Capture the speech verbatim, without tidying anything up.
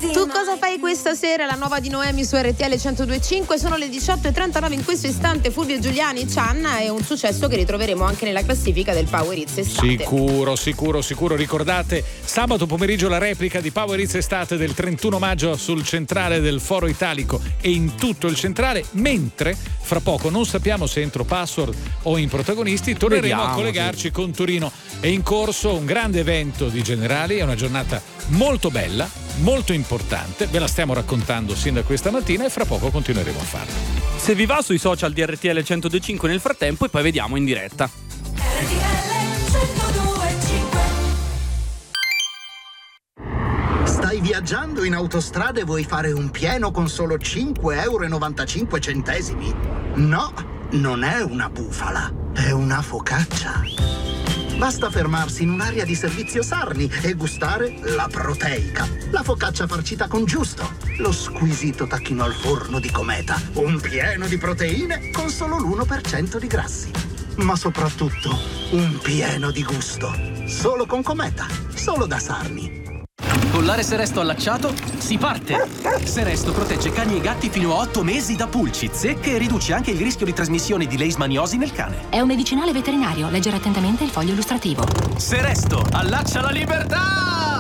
Tu cosa fai questa sera? La nuova di Noemi su R T L centodue e cinque. Sono le diciotto e trentanove in questo istante. Fulvio Giuliani, Cianna, è un successo che ritroveremo anche nella classifica del Power Hits Estate. Sicuro, sicuro, sicuro. Ricordate, sabato pomeriggio la replica di Power Hits Estate del trentuno maggio sul centrale del Foro Italico e in tutto il centrale, mentre fra poco, non sappiamo se entro Password o in protagonisti, torneremo Vediamo, a collegarci sì. con Torino. È in corso un grande evento di Generali, è una giornata molto bella, molto importante, ve la stiamo raccontando sin da questa mattina e fra poco continueremo a farlo. Se vi va sui social di R T L centodue e cinque nel frattempo e poi vediamo in diretta. R T L centodue e cinque. Stai viaggiando in autostrada e vuoi fare un pieno con solo cinque e novantacinque centesimi? No, non è una bufala, è una focaccia. Basta fermarsi in un'area di servizio Sarni e gustare la proteica, la focaccia farcita con giusto, lo squisito tacchino al forno di Cometa, un pieno di proteine con solo l'uno per cento di grassi. Ma soprattutto un pieno di gusto, solo con Cometa, solo da Sarni. Collare Seresto allacciato, si parte! Seresto protegge cani e gatti fino a otto mesi da pulci, zecche e riduce anche il rischio di trasmissione di leishmaniosi nel cane. È un medicinale veterinario, leggere attentamente il foglio illustrativo. Seresto, allaccia la libertà!